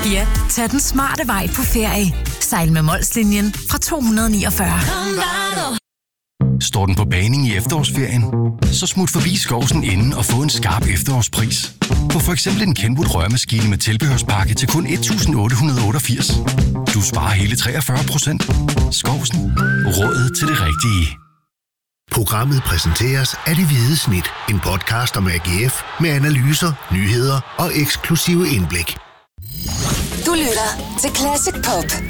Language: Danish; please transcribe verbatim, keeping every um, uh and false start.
Ja, tag den smarte vej på ferie. Sejl med Molslinjen fra to hundrede niogfyrre. Står den på baning i efterårsferien? Så smut forbi Skovsen inden og få en skarp efterårspris. På for eksempel en Kenwood rørmaskine med tilbehørspakke til kun et tusind otte hundrede otteogfirs. Du sparer hele treogfyrre procent. Skovsen. Rådet til det rigtige. Programmet præsenteres af Det Hvide Snit. En podcast om A G F med analyser, nyheder og eksklusive indblik. Du lytter til Classic Pop.